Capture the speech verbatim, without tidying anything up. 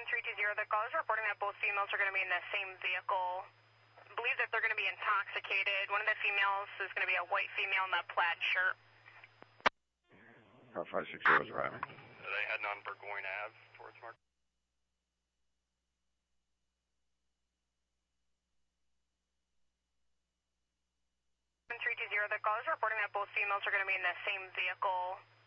three two zero, the call is reporting that both females are going to be in the same vehicle. I believe that they're going to be intoxicated. One of the females is going to be a white female in that plaid shirt. Car five six zero is arriving. Are they heading on Burgoyne Ave towards Mark? three two zero, the call is reporting that both females are going to be in the same vehicle.